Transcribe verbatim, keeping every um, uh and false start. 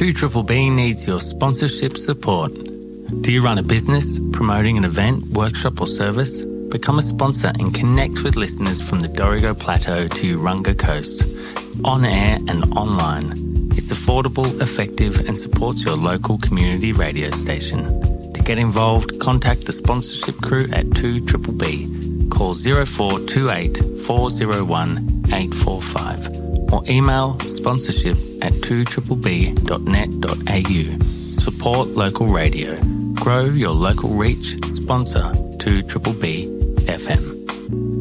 two B B needs your sponsorship support. Do you run a business, promoting an event, workshop or service? Become a sponsor and connect with listeners from the Dorrigo Plateau to Urunga Coast, on air and online. It's affordable, effective and supports your local community radio station. To get involved, contact the sponsorship crew at two B B. Call zero four two eight four zero one eight four five or email sponsorship at two b b dot net dot a u. Support local radio. Grow your local reach. Sponsor two B B F M.